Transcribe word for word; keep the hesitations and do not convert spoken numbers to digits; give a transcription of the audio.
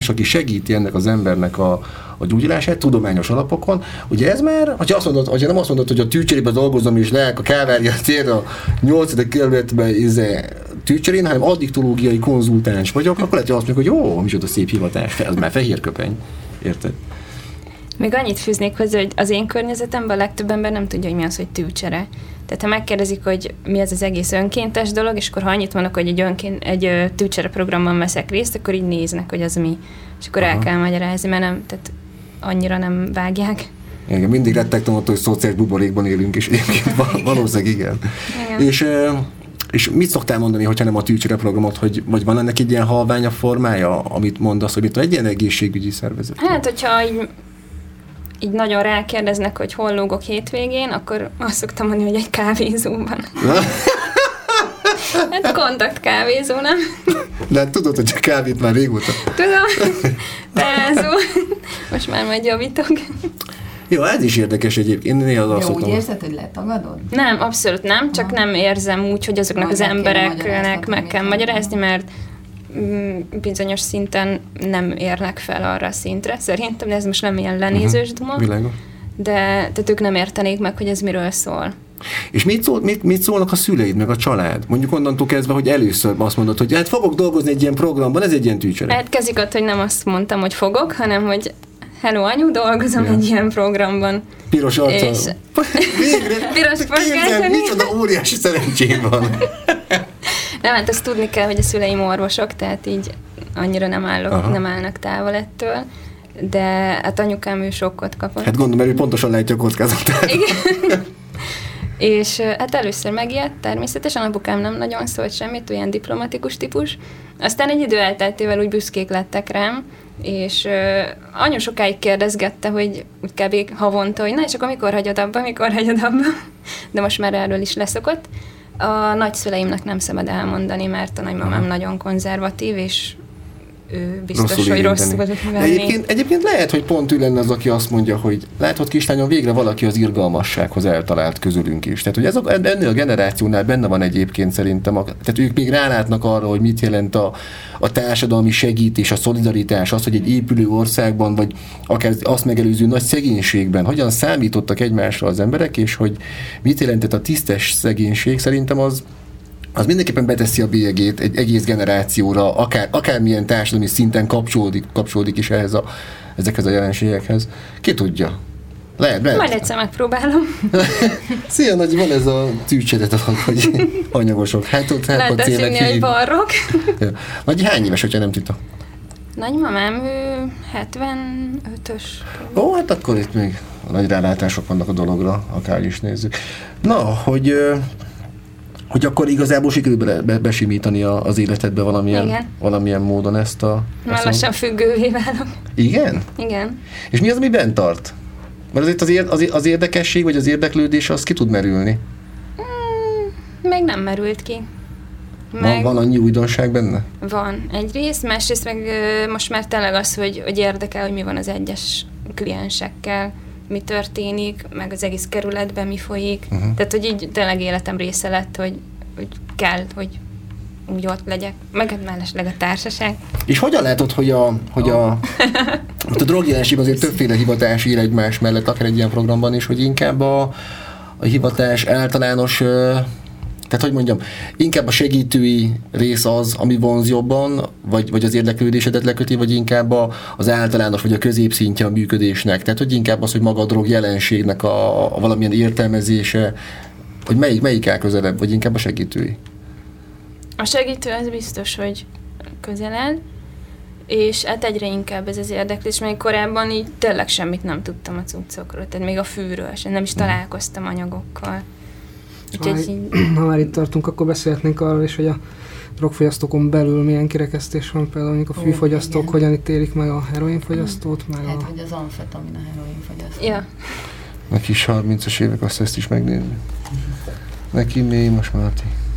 tudós, aki segíti ennek az embernek a, a gyógyulását tudományos alapokon. Ugye ez már, hogyha, azt mondod, hogyha nem azt mondod, hogy a Tűcserében dolgozom, és leák a Kálvária térre a nyolcadik kerületben Tűcserén, hanem addiktológiai konzultáns vagyok, akkor lehet, hogy azt mondjuk, hogy jó, micsoda szép hivatás, ez már fehér köpeny. Érted? Még annyit fűznék hozzá, hogy az én környezetemben a legtöbb ember nem tudja, hogy mi az, hogy tűcsere. Tehát ha megkérdezik, hogy mi ez az egész önkéntes dolog, és akkor ha annyit mondok, hogy egy, önként, egy tűcsere programban veszek részt, akkor így néznek, hogy az mi. És akkor Aha. el kell magyarázni, mert nem, tehát annyira nem vágják. Igen, mindig rettegtem attól, hogy szociális buborékban élünk, és egyébként valószínűleg igen. igen. És, és mit szoktál mondani, hogyha nem a tűcsere programot, hogy vagy van ennek egy ilyen halványabb formája, amit mondasz, hogy mit egy ilyen egészségügyi szervezet? Hát, hogyha így így nagyon rákérdeznek, hogy hol lógok hétvégén, akkor azt szoktam mondani, hogy egy kávézóban. Hát kontakt kávézó, nem? De hát tudod, hogy a kávét már régóta. Tudom, tázó. Most már majd javítok. Jó, ez is érdekes egyébként. Én néha azt Jó, úgy érzed, hogy letagadod? Nem, abszolút nem, csak nem érzem úgy, hogy azoknak majd az embereknek meg kell magyarázni, mert bizonyos szinten nem érnek fel arra a szintre, szerintem, de ez most nem ilyen lenézős duma, uh-huh. de tehát ők nem értenék meg, hogy ez miről szól. És mit, szól, mit, mit szólnak a szüleid, meg a család? Mondjuk onnantól kezdve, hogy először azt mondod, hogy hát fogok dolgozni egy ilyen programban, ez egy ilyen tűcsere. Hát kezdik ott, hogy nem azt mondtam, hogy fogok, hanem, hogy hello anyu, dolgozom ja. egy ilyen programban. Piros arccal. És... Végre! Piros Képzel, micsoda óriási szerencsém van. Nem, hát azt tudni kell, hogy a szüleim orvosok, tehát így annyira nem, állok, nem állnak távol ettől, de hát anyukám ő sokkot kapott. Hát gondolom, mert ő pontosan látja a kockázatát. Igen. És hát először megijedt, természetesen apukám nem nagyon szólt semmit, olyan diplomatikus típus. Aztán egy idő elteltével úgy büszkék lettek rám, és uh, anyu sokáig kérdezgette, hogy úgy kb. Havonta, hogy na, és akkor mikor hagyod abba, mikor hagyod abba. De most már erről is leszokott. A nagyszüleimnek nem szabad elmondani, mert a nagymamám Aha. nagyon konzervatív, és ő biztos, rosszul hogy rosszul venni. Egyébként, egyébként lehet, hogy pont ő lenne az, aki azt mondja, hogy látod kislányom, végre valaki az irgalmassághoz eltalált közülünk is. Tehát, hogy ez a, ennél a generációnál benne van egyébként szerintem, a, tehát ők még rálátnak arra, hogy mit jelent a, a társadalmi segítés, a szolidaritás, az, hogy egy épülő országban, vagy akár azt megelőző nagy szegénységben hogyan számítottak egymásra az emberek, és hogy mit jelentett a tisztes szegénység, szerintem az az mindenképpen beteszi a bélyegét egy egész generációra, akár, akármilyen társadalmi szinten kapcsolódik, kapcsolódik is ehhez a, ezekhez a jelenségekhez. Ki tudja? Lehet, lehet. Majd egyszer megpróbálom. Szia, nagy, van ez a tűcsedet, hogy anyagosok. Hát ott hát lehet ezt hinni, hogy barrok. Nagy, hány éves, hogyha nem tudta? Nagymamám, ő hetvenötös. Ó, hát akkor itt még nagy rálátások vannak a dologra, akár is nézzük. Na, hogy... hogy akkor igazából sikerül be, be, besimítani a, az életedbe valamilyen, valamilyen módon ezt a... Már lassan függővé válok. Igen? Igen. És mi az, ami bent tart? Mert azért az, ér, az, az érdekesség, vagy az érdeklődés, az ki tud merülni? Hmm, még nem merült ki. Meg... Van, van annyi újdonság benne? Van egyrészt, másrészt meg most már tényleg az, hogy, hogy érdekel, hogy mi van az egyes kliensekkel, mi történik, meg az egész kerületben mi folyik. Uh-huh. Tehát, hogy így tényleg életem része lett, hogy, hogy kell, hogy úgy ott legyek. Meg mellesleg a társaság. És hogyan látod, hogy a, hogy oh. a, a drogjelenség azért többféle hivatás ír egymás mellett, akár egy ilyen programban is, hogy inkább a, a hivatás általános, tehát hogy mondjam, inkább a segítői rész az, ami vonz jobban, vagy, vagy az érdeklődésedet leköti, vagy inkább a, az általános, vagy a középszintje a működésnek. Tehát, hogy inkább az, hogy maga a drog jelenségnek a, a valamilyen értelmezése, hogy melyik, melyik áll közelebb, vagy inkább a segítői? A segítő az biztos, hogy közeled, és hát egyre inkább ez az érdeklés, mert korábban így tényleg semmit nem tudtam a cuccokról, tehát még a fűről sem, nem is találkoztam anyagokkal. Ha, így... ha már itt tartunk, akkor beszélhetnénk arról is, hogy a drogfogyasztókon belül milyen kirekesztés van, például mondjuk a fűfogyasztók, oh, hogyan ítélik meg a heroinfogyasztót, meg hát, a... hogy az amfetamin a heroinfogyasztó. Ja. Neki is harmincas évek, azt ezt is megnézni. Neki mi most Marti?